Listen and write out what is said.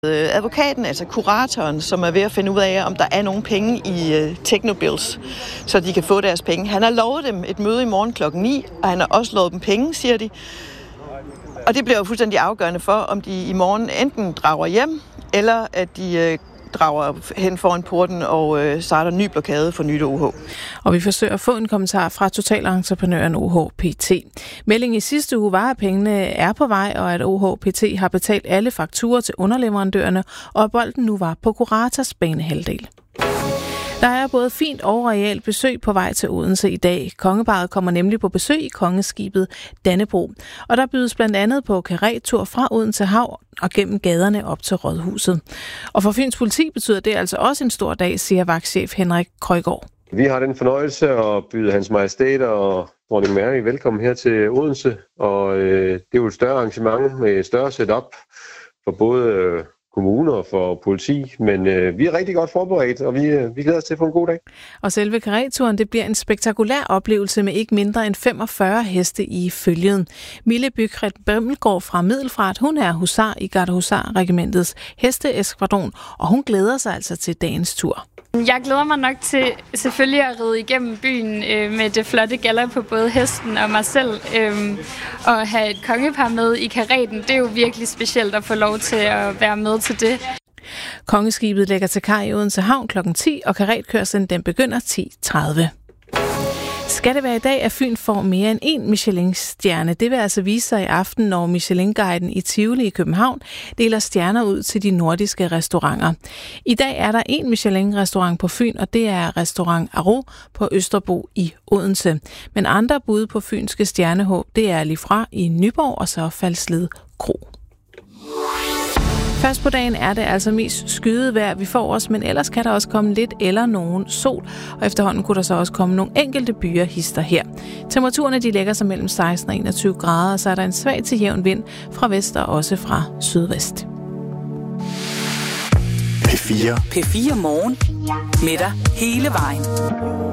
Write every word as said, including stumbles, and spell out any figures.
Advokaten, altså kuratoren, som er ved at finde ud af, om der er nogle penge i uh, Technobills, så de kan få deres penge. Han har lovet dem et møde i morgen klokken ni, og han har også lovet dem penge, siger de. Og det bliver jo fuldstændig afgørende for, om de i morgen enten drager hjem, eller at de uh, drager hen foran porten og uh, starter en ny blokade for Nyt O H. Og vi forsøger at få en kommentar fra totalentreprenøren O H P T. Meldingen i sidste uge var, at pengene er på vej, og at O H P T har betalt alle fakturer til underleverandørerne, og at bolden nu var på kurators banehalvdel. Der er både fint og realt besøg på vej til Odense i dag. Kongeparret kommer nemlig på besøg i kongeskibet Dannebrog. Og der bydes blandt andet på karettur fra Odense Havn og gennem gaderne op til Rådhuset. Og for Fyns Politi betyder det altså også en stor dag, siger vagtchef Henrik Krøjgaard. Vi har den fornøjelse at byde Hans Majestæt og Dronning Mary velkommen her til Odense. Og øh, det er jo et større arrangement med et større setup for både Øh, kommuner og for politi, men øh, vi er rigtig godt forberedt, og vi, øh, vi glæder os til at få en god dag. Og selve karetturen, det bliver en spektakulær oplevelse med ikke mindre end femogfyrre heste i følgen. Mille Bykret Bømmelgaard fra Middelfart, hun er husar i Gardehusar-regimentets hesteeskvadron, og hun glæder sig altså til dagens tur. Jeg glæder mig nok til selvfølgelig at ride igennem byen øh, med det flotte galler på både hesten og mig selv. Øh, og have et kongepar med i kareten, det er jo virkelig specielt at få lov til at være med til det. Kongeskibet lægger til kaj i Odense Havn klokken ti, og karetkørslen den begynder ti tredive. Skal det være i dag, at Fyn får mere end en Michelin-stjerne? Det vil altså vise sig i aften, når Michelin-guiden i Tivoli i København deler stjerner ud til de nordiske restauranter. I dag er der en Michelin-restaurant på Fyn, og det er restaurant Aro på Østerbro i Odense. Men andre bud på fynske stjernehåb, det er lige fra i Nyborg og så Falsled Kro. Først på dagen er det altså mest skyet vejr, vi får os, men ellers kan der også komme lidt eller nogen sol, og efterhånden kunne der så også komme nogle enkelte byer hister her. Temperaturerne de lægger sig mellem seksten og enogtyve grader, og så er der en svag til jævn vind fra vest og også fra sydvest. P fire. P fire morgen. Med dig hele vejen.